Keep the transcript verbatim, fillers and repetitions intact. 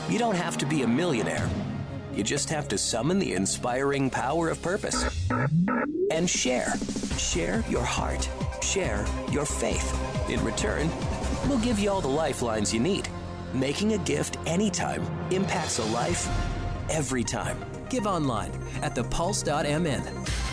You don't have to be a millionaire. You just have to summon the inspiring power of purpose and share. Share your heart. Share your faith. In return, we'll give you all the lifelines you need. Making a gift anytime impacts a life every time. Give online at the pulse dot m n.